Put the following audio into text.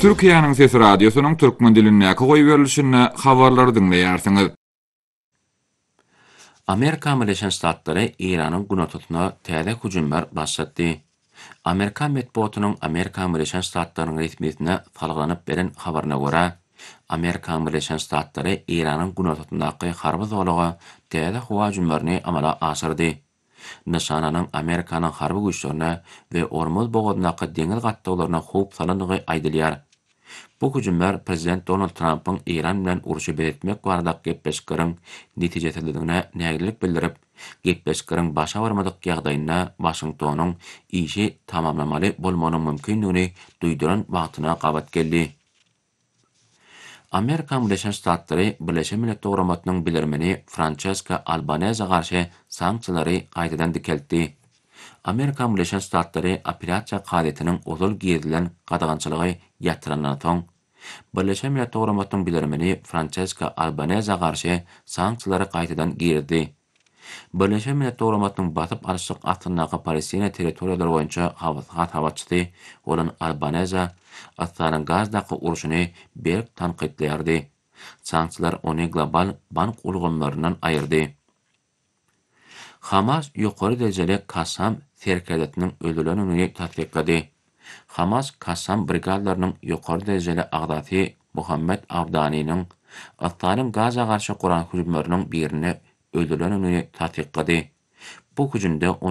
Türkiýanyň Sesi Radiosynyň türkmen dilinä goý berilişinde habarlary dinleýärsiňiz. Amerika Birleşen Ştatları İran'ın günotutuna täze hüjümler başlatdy. Amerika medeniýetiniň Amerika Birleşen Ştatlarynyň resmiýetine salgylanyp beren habaryna görä, Amerika Birleşen Ştatları İran'ın günotutundaky harby zolagy täze hüjümlerini amala aşyrdy. Nişananyň Amerikanyň harby güýçlerine we Ormuz bogadynaky deňiz gatdaglaryna hop salandygy aýdylýar. Bu hüjümler Prezident Donald Trump'ın İran bilen uruşy belirtmek barada gepleşiklerin netijeseldigine nägilik bildirip, gepleşiklerin başa barmadyk ýagdaýynda Washingtonyň işi tamamlamaly bolmanyň mümkinligini duýduran wagtyna gabat geldi. Amerika Birleşen Ştatları Birleşen Milletler Guramatynyň bildirmeni Francesca Albanese garşy sanksiýalary gaýtadan dikeltdi. Amerika Birleşen Ştatları apelляsiýa gazetiniň uzul giýdilen gadagançylygy ýatyrandan soň Birleşen Milletler Guramatynyň bildirmeni Francesca Albanese garşy sanksiýalary gaýtadan girdi. Birleşen Milletler Guramatynyň batyp alyşyk atyndaky Palestina territoriýalary boýunça habatçysy bolan Albanese Assaryň Gazdaky uruşyny berk tanqidlerdi. Sanksiýalar ony global bank ulgamlaryndan aýyrdy. Hamas ýokary derejeli Kassam serkeletiniň öldürilenini tasdiklady. Hamas Kassam brigadalarynyň ýokary derejeli agdasy Muhammed Abdanynyň Assaryň Gaza garşy guran hüjümleriniň birini öldürilenini tasdiklady. Bu hüjümde